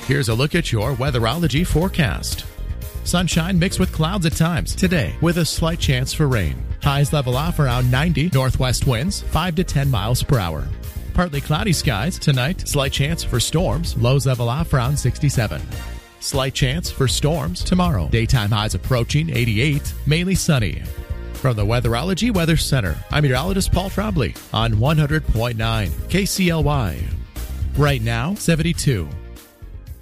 Here's a look at your weatherology forecast. Sunshine mixed with clouds at times today with a slight chance for rain. Highs level off around 90, northwest winds 5 to 10 miles per hour. Partly cloudy skies tonight, slight chance for storms, lows level off around 67. Slight chance for storms tomorrow. Daytime highs approaching 88, mainly sunny. From the Weatherology Weather Center, I'm meteorologist Paul Trombley on 100.9 KCLY. Right now, 72.